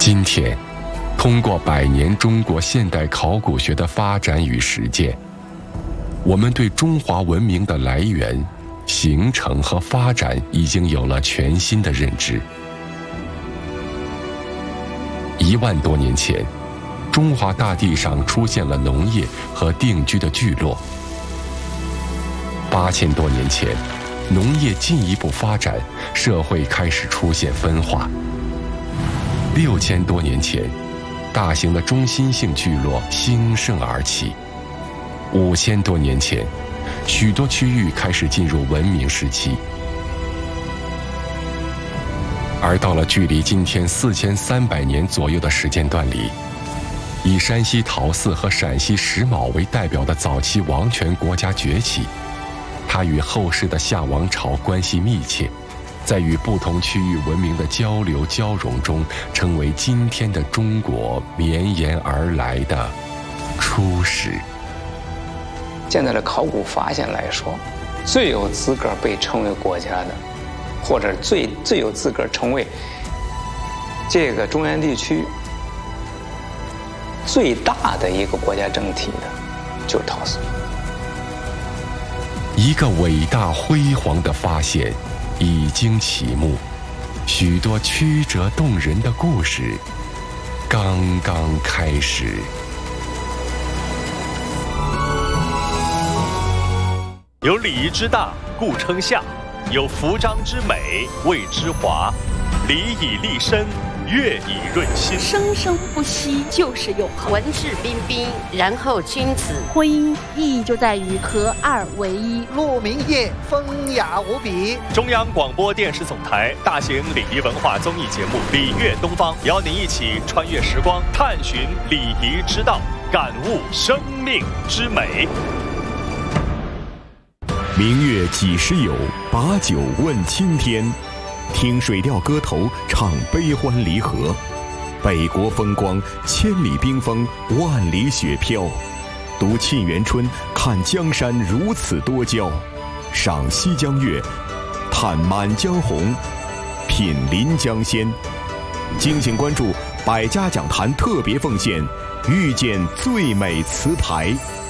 今天，通过100年中国现代考古学的发展与实践，我们对中华文明的来源、形成和发展已经有了全新的认知。1万多年前，中华大地上出现了农业和定居的聚落。8000多年前，农业进一步发展，社会开始出现分化。6000多年前，大型的中心性聚落兴盛而起。5000多年前，许多区域开始进入文明时期。而到了距离今天4300年左右的时间段里，以山西陶寺和陕西石峁为代表的早期王权国家崛起，它与后世的夏王朝关系密切，在与不同区域文明的交流交融中，成为今天的中国绵延而来的初始。 现在的考古发现来说，最有资格被称为国家的，或者最有资格成为这个中原地区最大的一个国家整体的，就是陶寺。 一个伟大辉煌的发现已经启幕，许多曲折动人的故事刚刚开始。 有礼仪之大，故称夏；有服装之美，谓之华。礼以立身，乐以润心。 生生不息就是永恒。 文质彬彬，然后君子。 婚姻意义就在于合二为一。 鹿鸣夜，风雅无比。 中央广播电视总台大型礼仪文化综艺节目《礼乐东方》，邀您一起穿越时光，探寻礼仪之道，感悟生命之美。 明月几时有？把酒问青天。听水调歌头，唱悲欢离合。北国风光，千里冰封，万里雪飘。读《沁园春》，看江山如此多娇。赏西江月，探满江红，品临江仙。敬请关注百家讲坛特别奉献，遇见最美词牌。